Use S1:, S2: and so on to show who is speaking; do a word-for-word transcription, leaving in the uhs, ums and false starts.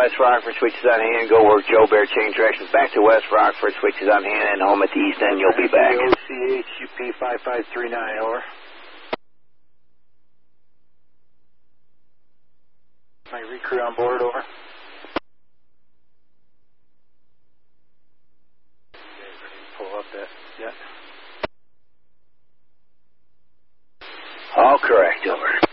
S1: West Rockford, switches on hand. Go work Joe Bear, change directions back to West Rockford, switches on hand, and home at the east end. You'll be back.
S2: O C H U P five five three nine, over. My recruit on board, over. Pull up that, yeah.
S1: All correct, over.